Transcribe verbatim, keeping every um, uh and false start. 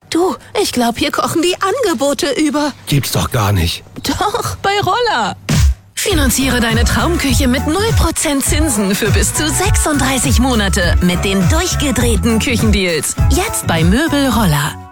Du, ich glaube, hier kochen die Angebote über. Gibt's doch gar nicht. Doch, bei Roller. Finanziere deine Traumküche mit null Prozent Zinsen für bis zu sechsunddreißig Monate mit den durchgedrehten Küchendeals. Jetzt bei Möbel Roller.